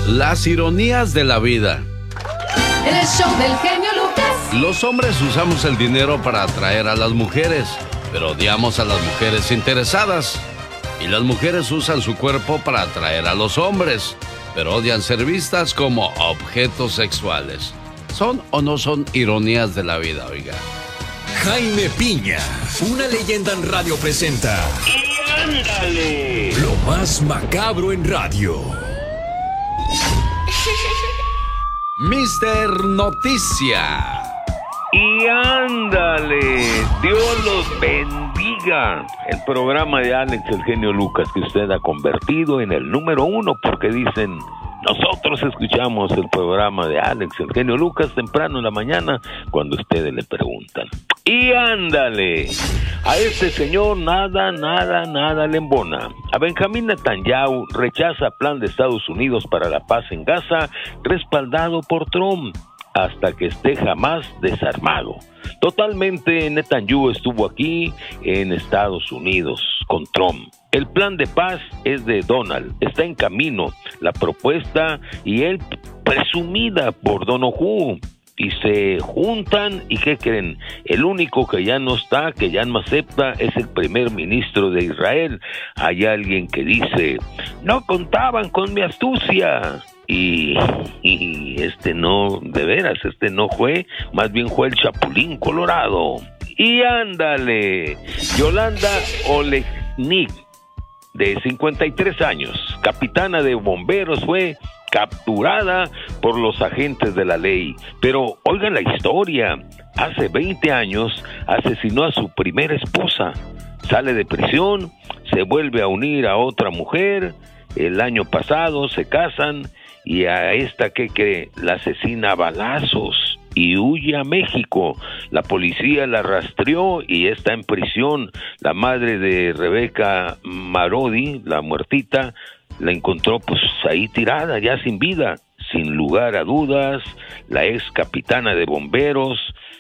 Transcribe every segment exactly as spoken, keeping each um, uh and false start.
Las ironías de la vida. En el show del genio Lucas. Los hombres usamos el dinero para atraer a las mujeres, pero odiamos a las mujeres interesadas. Y las mujeres usan su cuerpo para atraer a los hombres, pero odian ser vistas como objetos sexuales. ¿Son o no son ironías de la vida, oiga? Jaime Piña, una leyenda en radio presenta. ¡Y ándale! Lo más macabro en radio. mister Noticia. ¡Y ándale! Dios los bendiga. El programa de Alex, el genio Lucas, que usted ha convertido en el número uno, porque dicen... Nosotros escuchamos el programa de Alex, el genio Lucas, temprano en la mañana, cuando ustedes le preguntan. Y ándale, a este señor nada, nada, nada le embona. A Benjamín Netanyahu rechaza plan de Estados Unidos para la paz en Gaza, respaldado por Trump, hasta que esté jamás desarmado. Totalmente, Netanyahu estuvo aquí en Estados Unidos con Trump. El plan de paz es de Donald, está en camino la propuesta y él presumida por Donoghue. Y se juntan, ¿y qué creen? El único que ya no está, que ya no acepta, es el primer ministro de Israel. Hay alguien que dice, no contaban con mi astucia. Y, y este no, de veras, este no fue, más bien fue el Chapulín Colorado. Y ándale, Yolanda Olegnik, de cincuenta y tres años, capitana de bomberos, fue capturada por los agentes de la ley. Pero oigan la historia, hace veinte años asesinó a su primera esposa, sale de prisión, se vuelve a unir a otra mujer, el año pasado se casan y a esta que cree la asesina a balazos y huye a México. La policía la rastreó y está en prisión. La madre de Rebeca Marodi, la muertita, la encontró pues ahí tirada, ya sin vida. Sin lugar a dudas, la ex capitana de bomberos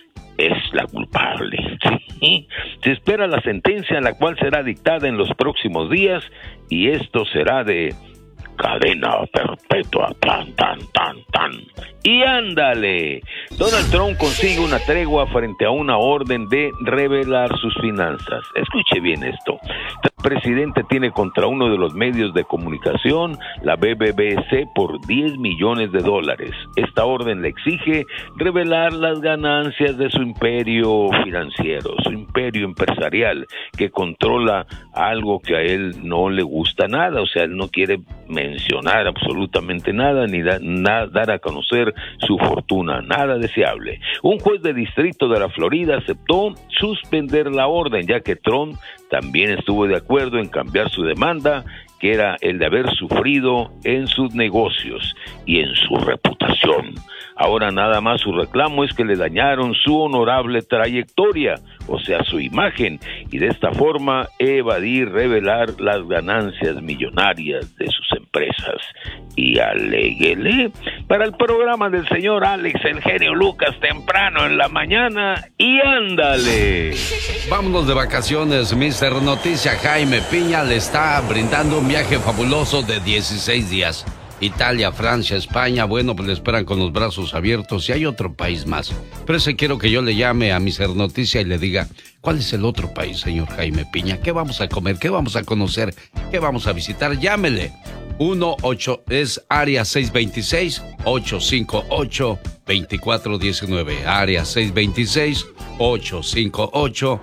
es la culpable. ¿Sí? Se espera la sentencia, la cual será dictada en los próximos días, y esto será de cadena perpetua, tan, tan, tan, tan. Y ándale, Donald Trump consigue una tregua frente a una orden de revelar sus finanzas. Escuche bien esto. El presidente tiene contra uno de los medios de comunicación, la B B C, por diez millones de dólares. Esta orden le exige revelar las ganancias de su imperio financiero, su imperio empresarial, que controla algo que a él no le gusta nada. O sea, él no quiere mencionar absolutamente nada, ni da, na, dar a conocer su fortuna, nada deseable. Un juez de distrito de la Florida aceptó suspender la orden, ya que Trump también estuvo de acuerdo en cambiar su demanda, que era el de haber sufrido en sus negocios y en su reputación. Ahora nada más su reclamo es que le dañaron su honorable trayectoria, o sea, su imagen, y de esta forma evadir revelar las ganancias millonarias de sus empresas. Y aléguele para el programa del señor Alex, el genio Lucas, temprano en la mañana, y ándale. Vámonos de vacaciones, mister Noticia. Jaime Piña le está brindando un viaje fabuloso de dieciséis días. Italia, Francia, España, bueno, pues le esperan con los brazos abiertos, y hay otro país más. Pero ese quiero que yo le llame a mister Noticia y le diga, ¿cuál es el otro país, señor Jaime Piña? ¿Qué vamos a comer? ¿Qué vamos a conocer? ¿Qué vamos a visitar? Llámele. uno ocho es área seis dos seis, ocho cinco ocho, dos cuatro uno nueve. Área seis dos seis, ocho cinco ocho,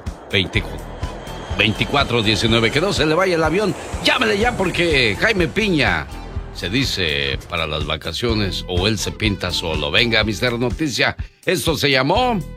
dos cuatro uno nueve. Que no se le vaya el avión. Llámele ya, porque Jaime Piña se dice para las vacaciones, o él se pinta solo. Venga, mister Noticia, esto se llamó